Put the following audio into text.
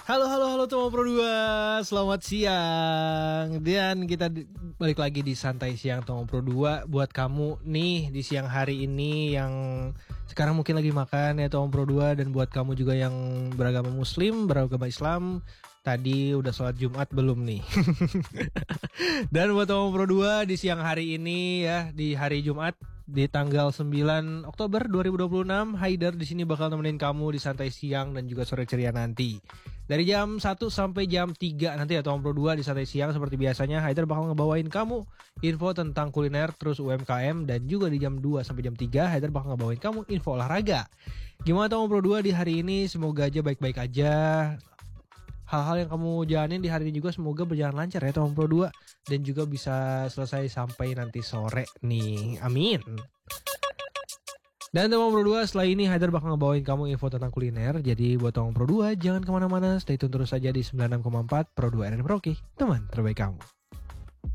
Halo teman Pro 2, selamat siang. Dan kita balik lagi di Santai Siang Teman Pro 2. Buat kamu nih di siang hari ini yang sekarang mungkin lagi makan ya Teman Pro 2. Dan buat kamu juga yang beragama Muslim, beragama Islam, tadi udah sholat Jumat belum nih? Dan buat Teman Pro 2 di siang hari ini ya, di hari Jumat di tanggal 9 Oktober 2026, Haidar di sini bakal nemenin kamu di Santai Siang dan juga sore ceria nanti. Dari jam 1 sampai jam 3 nanti ya Teman Pro 2 di Santai Siang seperti biasanya Haidar bakal ngebawain kamu info tentang kuliner terus UMKM, dan juga di jam 2 sampai jam 3 Haidar bakal ngebawain kamu info olahraga. Gimana Teman Pro 2 di hari ini? Semoga aja baik-baik aja. Hal-hal yang kamu jalanin di hari ini juga semoga berjalan lancar ya Teman Pro 2, dan juga bisa selesai sampai nanti sore nih. Amin. Dan Teman Pro 2, setelah ini Haidar bakal ngebawain kamu info tentang kuliner. Jadi buat Teman Pro 2 jangan kemana-mana, stay tune terus saja di 96,4 Pro 2 RN Proki, teman terbaik kamu.